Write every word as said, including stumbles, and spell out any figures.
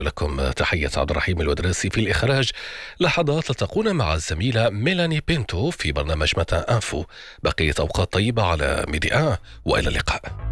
لكم تحية عبد الرحيم الودراسي في الإخراج. لحظات تلتقون مع الزميلة ميلاني بينتو في برنامج متى أنفو. بقية أوقات طيبة على ميديا، وإلى اللقاء.